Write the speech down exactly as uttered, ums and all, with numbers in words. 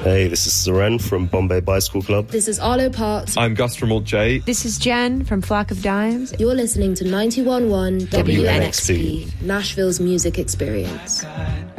Hey, this is Seren from Bombay Bicycle Club. This is Arlo Parks. I'm Gus from Alt J. This is Jen from Flock of Dimes. You're listening to ninety-one point one W N X P, W N X P, Nashville's music experience.